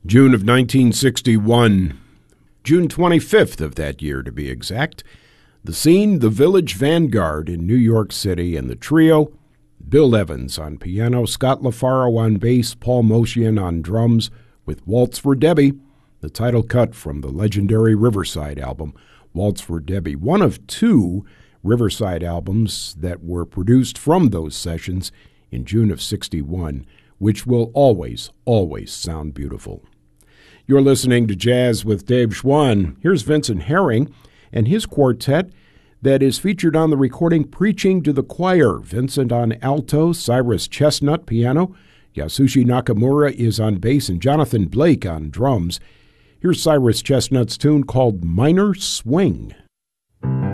June of 1961, June 25th of that year to be exact. The scene, the Village Vanguard in New York City, and the trio, Bill Evans on piano, Scott LaFaro on bass, Paul Motian on drums, with Waltz for Debbie, the title cut from the legendary Riverside album, Waltz for Debbie, one of two Riverside albums that were produced from those sessions in June of 61, which will always, always sound beautiful. You're listening to Jazz with Dave Schwann. Here's Vincent Herring and his quartet that is featured on the recording Preaching to the Choir. Vincent on alto, Cyrus Chestnut piano, Yasushi Nakamura is on bass, and Jonathan Blake on drums. Here's Cyrus Chestnut's tune called Minor Swing.